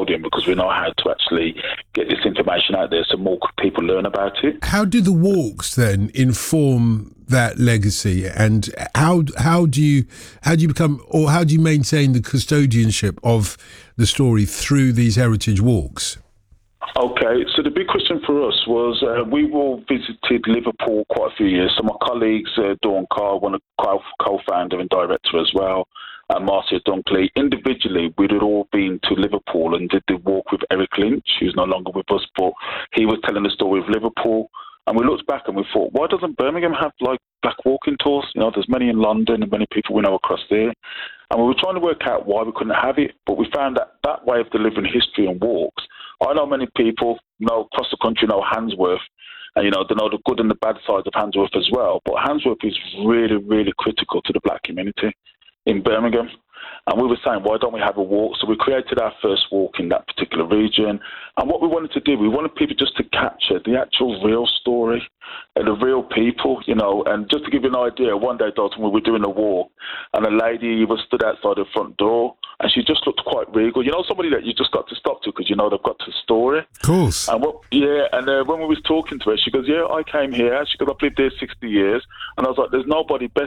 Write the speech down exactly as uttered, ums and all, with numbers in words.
podium because we know how to actually get this information out there so more people learn about it. How do the walks then inform that legacy, and how how do you how do you become or how do you maintain the custodianship of the story through these heritage walks? Okay, so the big question for us was uh, we all visited Liverpool quite a few years. So my colleagues, uh, Dawn Carr, one of co- co-founder and director as well, and Marcia Dunkley, individually we'd all been to Liverpool and did the walk with Eric Lynch, who's no longer with us, but he was telling the story of Liverpool. And we looked back and we thought, why doesn't Birmingham have like black walking tours? You know, there's many in London and many people we know across there. And we were trying to work out why we couldn't have it, but we found that that way of delivering history and walks. I know many people know across the country know Handsworth, and you know they know the good and the bad sides of Handsworth as well. But Handsworth is really, really critical to the black community in Birmingham. And we were saying, why don't we have a walk? So we created our first walk in that particular region. And what we wanted to do, we wanted people just to capture the actual real story and the real people, you know. And just to give you an idea, one day, Dalton, we were doing a walk and a lady was stood outside the front door and she just looked quite regal. You know, somebody that you just got to stop to because you know they've got the story. Of course. And what, yeah, and uh, when we was talking to her, she goes, yeah, I came here. She goes, I've lived here sixty years. And I was like, there's nobody better